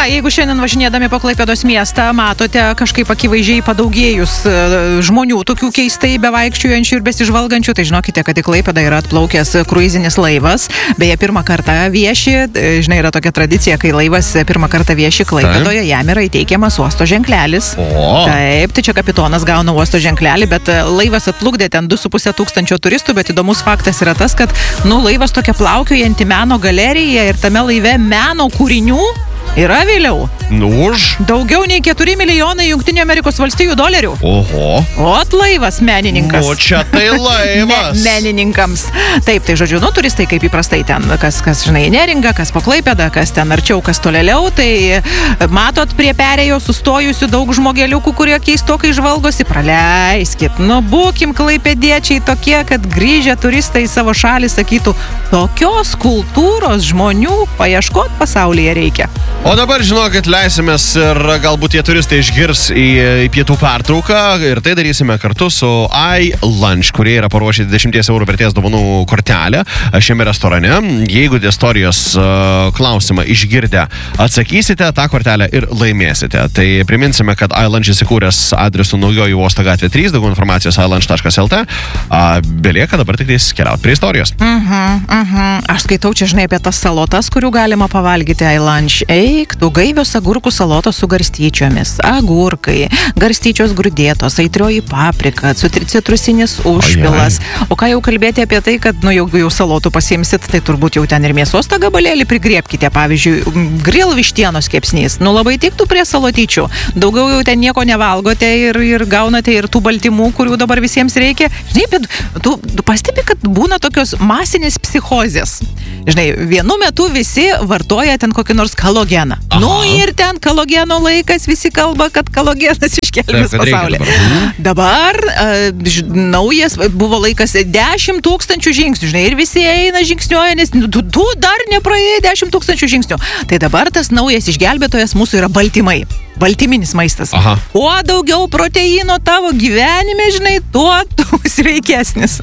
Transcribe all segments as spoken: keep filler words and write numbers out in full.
jeigu šiandien važinėdami po Klaipėdos miestą matote kažkaip akivaizdžiai padaugėjus žmonių, tokių keistai bevaikščiuojančių ir besižvalgančių, tai žinokite, kad į Klaipėdą yra atplaukęs kruizinis laivas. Beje, pirmą kartą vieši, žinai, yra tokia tradicija, kai laivas pirmą kartą vieši Klaipėdoje, jam yra įteikiamas uosto ženklelis. O. Taip, tai čia kapitonas gauna uosto ženklelį, bet laivas atplukdė ten du su puse tūkstančio turistų, bet įdomus faktas yra tas, kad, nu, laivas tokia plaukiojanti meno galerija ir tame laive meno kūrinių yra vėliau. Nu, už? Daugiau nei keturi milijonai Jungtinių Amerikos valstijų dolerių. Oho. Ot laivas menininkas. O čia tai laivas. Me, menininkams. Taip, tai žodžiu, nu, turistai kaip įprastai ten, kas, kas žinai, Neringa, kas po Klaipėdą, kas ten arčiau, kas tolėliau, tai matot prie perėjo sustojusių daug žmogeliukų, kurie keistokai žvalgosi, praleiskit. Nu, būkim klaipėdiečiai tokie, kad grįžę turistai į savo šalį sakytų, tokios kultūros žmonių paieškot pasaulyje reikia. O dabar, žinokit, leisimės ir galbūt tie turistai išgirs į, į pietų pertrauką ir tai darysime kartu su iLunch, kurie yra paruošę dvidešimt eurų vertės dovanų kortelę šiame restorane. Jeigu istorijos uh, klausimą išgirdę atsakysite, tą kortelę ir laimėsite. Tai priminsime, kad iLunch įsikūręs adresu Naujoji Uosto gatvė trys, daugiau informacijos i lunch taškas el t. Uh, belieka dabar tik keliauti prie istorijos. Mhm, mhm. Aš skaitau čia, žinai, apie tas salotas, kurių galima pavalgyti iLunch. Eik, tu gaivios agurkų salotos su garstyčiomis, agurkai, garstyčios grūdėtos, aitrioji paprika, citrusinis užpilas. O ką jau kalbėti apie tai, kad, nu, jeigu jau salotų pasiimsit, tai turbūt jau ten ir mėsos tą gabalėlį prigriebkite. Pavyzdžiui, grill vištienos kepsnys. Nu, labai tiktų prie salotyčių. Daugiau jau ten nieko nevalgote ir, ir gaunate ir tų baltymų, kurių dabar visiems reikia. Žinai, bet tu, tu pastebi, kad būna tokios masinės psichozės. Žinai, vienu metu visi vartoja ten kokį nors kalogeną. Aha. Nu ir ten kalogeno laikas, visi kalba, kad kalogenas išgelbės pasaulį. Dabar, dabar uh, ž, naujas buvo laikas dešimt tūkstančių žingsnių, žinai, ir visi eina žingsniuoja, nes tu, tu dar nepraėjai dešimt tūkstančių žingsnių. Tai dabar tas naujas išgelbėtojas mūsų yra baltymai. Baltyminis maistas. Aha. Kuo daugiau proteino tavo gyvenime, žinai, tuo tu sveikesnis.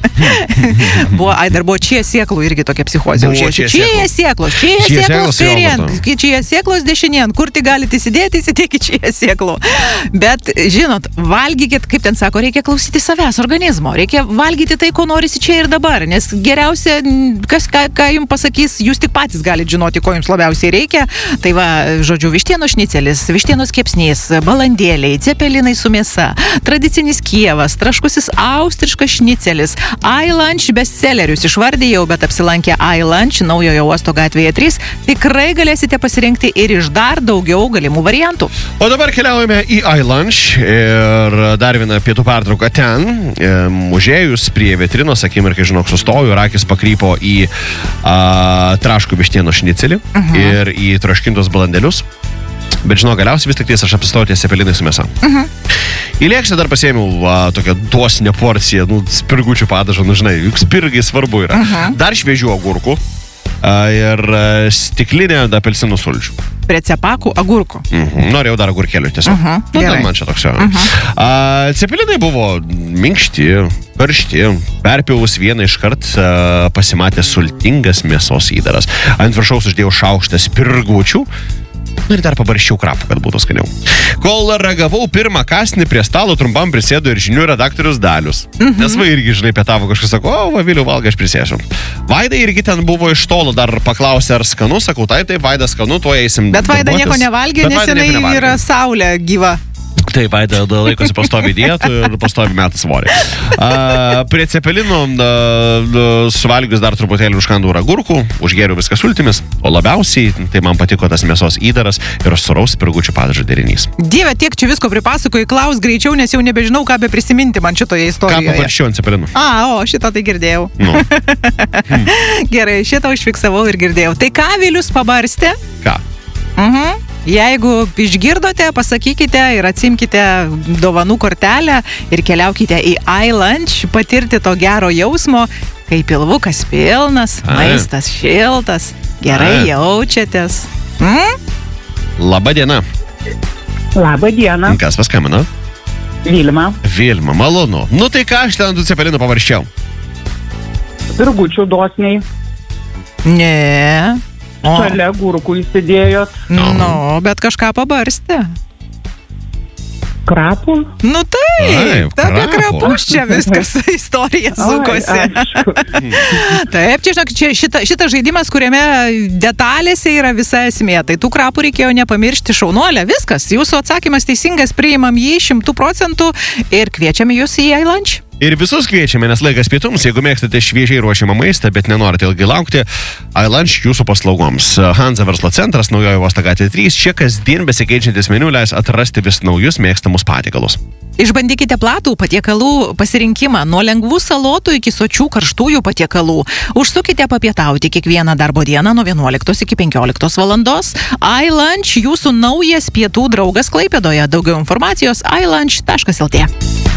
buvo, ai, dar buvo čia sėklų irgi tokia psichozė. Čia sėklos, čia sėklos kairien, čia sėklos dešinien, kur tai galite įsidėti, įsidėkit čia sėklų. Bet, žinot, valgykit, kaip ten sako, reikia klausyti savęs, organizmo, reikia valgyti tai, ko norisi čia ir dabar, nes geriausia, kas, ką, ką jums pasakys, jūs tik patys galite žinoti, ko jums labiausiai reikia. Tai va, žodžiu, vištienos šnicelis, vištienos kepsnys, balandėliai, cepelinai su mėsa, tradicinis kievas, traškusis austriškas šnicelis, iLunch bestsellerius išvardėjau, bet apsilankę iLunch Naujojo Uosto gatvėje trys, tikrai galėsite pasirinkti ir iš dar daugiau galimų variantų. O dabar keliaujame į iLunch ir dar vieną pietų pertrauką ten. Užėjus prie vitrinos, akimirkai, žinok, sustoju ir akis pakrypo į a, traškų vištienos šnicelį uh-huh. ir į troškintus balandėlius. Bet žinau, galiausiai vis tik ties aš apsistojau ties cepelinai su mėsa. Uh-huh. Į lėkštę dar pasiėmiau va, tokią dosinę porciją, nu, spirgučių padažą, nu, žinai, juk spirgai svarbu yra. Uh-huh. Dar šviežių agurkų a, ir a, stiklinė apelsinų sulčių. Prie cepakų agurkų. Uh-huh. Norėjau dar agurkėlių tiesiog. Uh-huh. Nu, ten man čia toks jau. Uh-huh. A, cepelinai buvo minkšti, karšti. Perpjovus vieną iškart a, pasimatė sultingas mėsos įdaras. Ant viršaus uždėjau šaukštą spirgučių. Ir dar pabarščiau krapų, kad būtų skaniau. Kol ragavau pirmą kąsnį prie stalo, trumpam prisėdo ir žinių redaktorius Dalius. Mhm. Nes va irgi, žinai, pietavo kažkas, sako, o, va, Viliau valgai, aš prisėsiu. Vaida irgi ten buvo iš tolo, dar paklausė, ar skanu, sakau, taip, taip, Vaida skanu, tuo eisim. Bet Vaida nieko nevalgė, nes jinai yra saulė gyva. Taip, Vaida laikosi pastovi dietų ir pastovi metų svorį. A, prie cepelinų a, suvalgius dar truputėlį užkandų agurkų, užgėriau viską sultimis, o labiausiai tai man patiko tas mėsos įdaras ir sūraus spirgučių padažo derinys. Dieve, tiek čia visko pripasakoju, klaus greičiau, nes jau nebežinau, ką be prisiminti man šitoje istorijoje. Ką pavarščiau ant cepelinų? A, o, šitą tai girdėjau. Nu. hmm. Gerai, šitą užfiksavau ir girdėjau. Tai ką Vilius pabarstė? Ką? Mhm. Jeigu išgirdote, pasakykite ir atsimkite dovanų kortelę ir keliaukite į iLunch patirti to gero jausmo, kai pilvukas pilnas, A. maistas šiltas, gerai A. jaučiatės. Mm? Labą dieną. Labą dieną. Kas paskambino? Vilma. Vilma, malonu. Nu tai ką aš ten ant cepelinų pavarščiau? Spirgučių dosniai. Ne. O. Šalia gurkų įsidėjot Nu, bet kažką pabarstė. krapų. Nu taip, Taip, apie krapų. krapus čia viskas istorija sukosi. Ai, aišku. Taip, čia, žinok, čia šita, šitas žaidimas, kuriame detalėse yra visa esmė. Tai tų krapų reikėjo nepamiršti, šaunuolė, viskas. Jūsų atsakymas teisingas, priimam jį šimtų procentų ir kviečiame jūs į iLunch. Ir visus kviečiame, nes laikas pietums, jeigu mėgstate šviežiai ruošiamą maistą, bet nenorite ilgai laukti, iLunch jūsų paslaugoms. Hansa verslo centras, Naujoji Uosto gatvė trys, čia kasdien besikeičiantis meniu leis atrasti vis naujus mėgstamus patiekalus. Išbandykite platų patiekalų pasirinkimą nuo lengvų salotų iki sočių karštųjų patiekalų. Užsukite papietauti kiekvieną darbo dieną nuo vienuoliktos iki penkioliktos valandos. iLunch jūsų naujas pietų draugas Klaipėdoje. Daugiau informacijos i lunch taškas lt.